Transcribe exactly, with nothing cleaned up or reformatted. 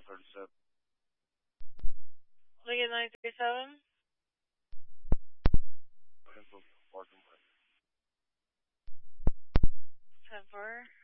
nine thirty-seven. Lincoln nine three seven. Info parking. ten four.